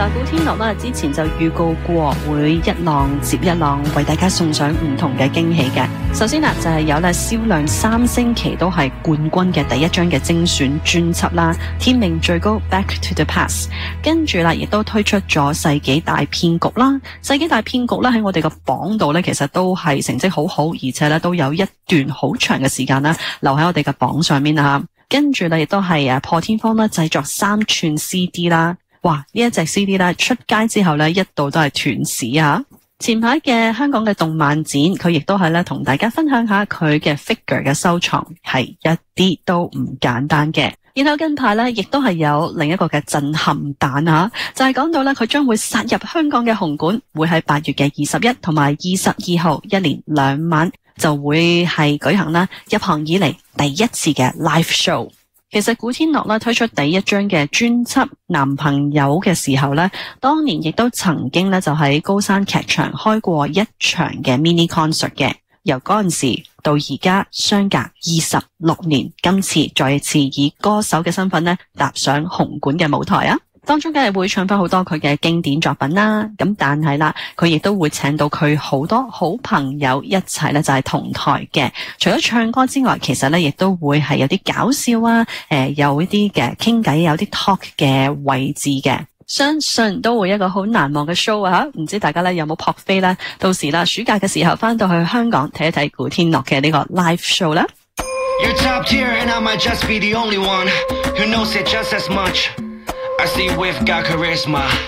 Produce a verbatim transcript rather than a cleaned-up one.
古天樂啦，之前就預告過會一浪接一浪為大家送上唔同嘅驚喜嘅。首先啦，就係有咧銷量三星期都係冠軍嘅第一張嘅精選專輯啦，天命最高 Back to the Past。跟住啦，亦都推出咗世紀大騙局啦。世紀大騙局咧喺我哋個榜度咧，其實都係成績好好，而且咧都有一段好長嘅時間啦，留喺我哋嘅榜上面啊。跟住咧亦都係誒破天荒啦，製作三寸 C D 啦。哇！呢一隻 C D 咧出街之後咧，一度都係斷市啊！前排嘅香港嘅動漫展，佢亦都係咧同大家分享下佢嘅 figure 嘅收藏，係一啲都唔簡單嘅。然後近排咧，亦都係有另一個嘅震撼彈啊，就係講到咧佢將會殺入香港嘅紅館，會喺八月嘅二十一同埋二十二號，一連兩晚就會係舉行啦，入行以嚟第一次嘅 live show。其實古天樂咧推出第一張嘅專輯《男朋友》嘅時候咧，當年亦都曾經咧就喺高山劇場開過一場嘅 mini concert 嘅。由嗰陣時到而家相隔二十六年，今次再一次以歌手嘅身份咧踏上紅館嘅舞台啊！當中梗係會唱翻好多佢嘅經典作品啦，咁但係啦，佢亦都會請到佢好多好朋友一齊咧就係同台嘅。除咗唱歌之外，其實咧亦都會係有啲搞笑啊，誒、呃、有一啲嘅傾偈，有啲 talk 嘅位置嘅。相信都會一個好難忘嘅 show 啊！唔知大家咧有冇撲飛咧？到時啦，暑假嘅時候翻到去香港睇一睇古天樂嘅呢個 live show 啦。You're top tier and I might just be the only one who knows it just as much. I see we've got charisma.